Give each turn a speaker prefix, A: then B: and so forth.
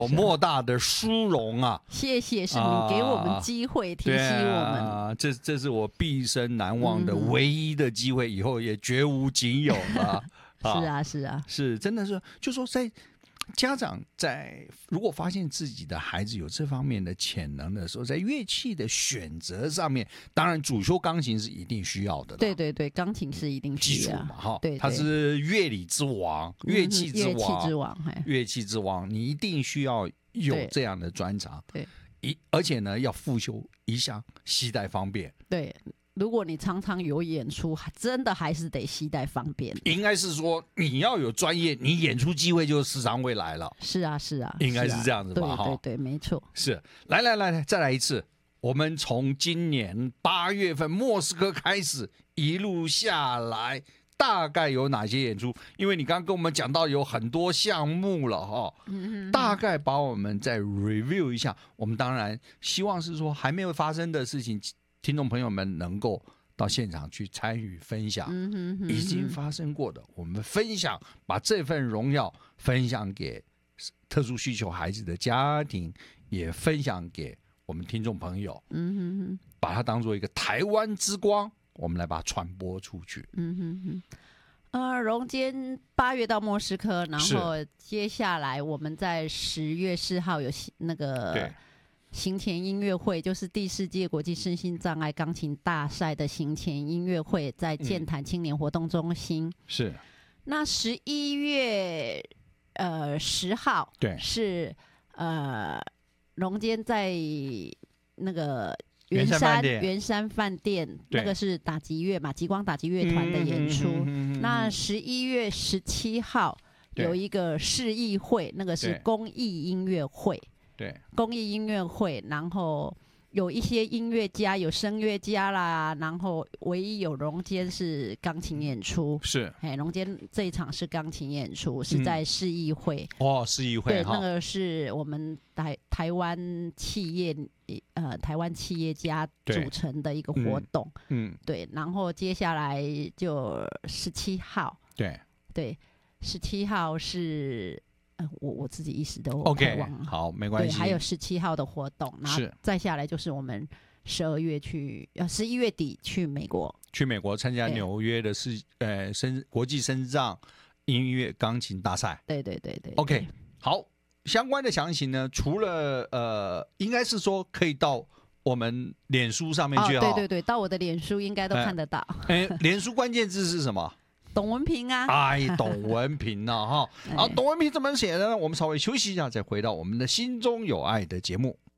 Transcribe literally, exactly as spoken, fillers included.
A: 莫大的殊荣啊！
B: 谢谢，是你给我们机会，提醒我们，
A: 啊、这这是我毕生难忘的唯一的机会，嗯、以后也绝无仅有了。
B: 啊是啊，是啊，
A: 是真的是，就说在家长在如果发现自己的孩子有这方面的潜能的时候，在乐器的选择上面，当然主修钢琴是一定需要的。
B: 对对对，钢琴是一定需要
A: 嘛，哈，
B: 对，
A: 它是乐理之王，乐器之王，
B: 乐器之王，
A: 乐器之王，你一定需要有这样的专长。
B: 对，
A: 一而且呢，要复修一项携带方便。
B: 对。如果你常常有演出，真的还是得携带方便。
A: 应该是说你要有专业，你演出机会就时常会来了。
B: 是啊，是啊，
A: 应该是这样子吧？
B: 对对对，没错。
A: 是，来来来来，再来一次。我们从今年八月份莫斯科开始，一路下来，大概有哪些演出？因为你刚刚跟我们讲到有很多项目了哈，嗯、大概把我们再 review 一下。我们当然希望是说还没有发生的事情。听众朋友们能够到现场去参与分享，嗯、哼哼已经发生过的，我们分享，把这份荣耀分享给特殊需求孩子的家庭，也分享给我们听众朋友，嗯、哼哼把它当做一个台湾之光，我们来把它传播出去。
B: 嗯哼哼呃，荣坚八月到莫斯科，然后接下来我们在十月四号有那个。
A: 对
B: 行前音乐会，就是第四届国际身心障碍钢琴大赛的行前音乐会，在健谈青年活动中心。嗯、
A: 是。
B: 那十一月呃十号，
A: 对，
B: 是呃荣坚在那个圆山圆山饭店，那个是打击乐嘛，极光打击乐团的演出。嗯、哼哼哼哼那十一月十七号有一个市议会，那个是公益音乐会。
A: 对，
B: 公益音乐会，然后有一些音乐家，有声乐家啦，然后唯一有荣坚是钢琴演出，
A: 是，
B: 哎，荣坚这一场是钢琴演出，是在市议会，
A: 嗯、哦，市议会，
B: 对，那个是我们台台湾企业，呃，台湾企业家组成的一个活动，嗯，嗯对，然后接下来就十七号，
A: 对，
B: 对，十七号是。我我自己一时都忘了
A: ，OK， 好，没关系。
B: 对，还有十七号的活动，然后再下来就是我们十二月去，呃，十一月底去美国，
A: 去美国参加纽约的是呃身国际身障音乐钢琴大赛。
B: 对对对 对, 对
A: ，OK， 好，相关的详情呢，除了呃，应该是说可以到我们脸书上面去，
B: 哦，对对对，到我的脸书应该都看得到。
A: 哎，脸书关键字是什么？
B: 董文平啊，
A: 哎，董文平啊，哈，好，董文平怎么写的呢？我们稍微休息一下，再回到我们的心中有爱的节目。